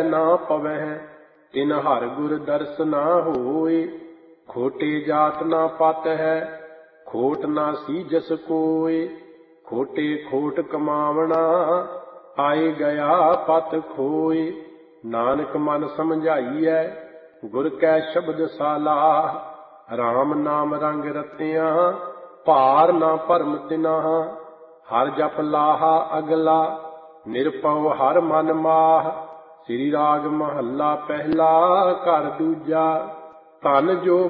ਨਾ ਪਵਹਿ, ਤਿਨ ਹਰਿ ਗੁਰ ਦਰਸ ਨਾ ਹੋਇ। ਖੋਟੇ ਜਾਤ ਨਾ ਪਤ ਹੈ, ਖੋਟ ਨਾ ਸੀਜਸ ਕੋਇ। ਖੋਟੇ ਖੋਟ ਕਮਾਵਣਾ, ਆਏ ਗਿਆ ਪਤ ਖੋਇ। ਨਾਨਕ ਮਨ ਸਮਝਾਈਐ, ਗੁਰ ਕੈ ਸ਼ਬਦ ਸਾਲਾਹ। ਰਾਮ ਨਾਮ ਰੰਗ ਰਤਿਆ, ਭਾਰ ਨਾ ਭਰਮ ਤਿਨਾ। ਹਰ ਜਪ ਲਾਹਾ ਅਗਲਾ, ਨਿਰਭਉ ਹਰ ਮਨ ਮਾਹ। ਸ੍ਰੀ ਰਾਗ ਮਹੱਲਾ ਪਹਿਲਾ, ਘਰ ਦੂਜਾ। ਧਨ ਜੋ